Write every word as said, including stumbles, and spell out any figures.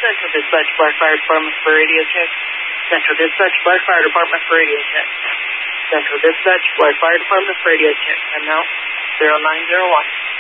Central Dispatch, Black Fire Department for radio check. Central Dispatch, Black Fire Department for radio check. Central Dispatch, Black Fire Department for radio check. I'm out. zero nine zero one.